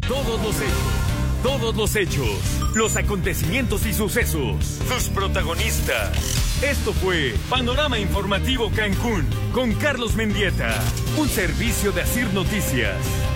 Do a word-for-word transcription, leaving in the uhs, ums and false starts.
Todos los hechos, todos los hechos, los acontecimientos y sucesos, sus protagonistas. Esto fue Panorama Informativo Cancún con Carlos Mendieta, un servicio de Asir Noticias.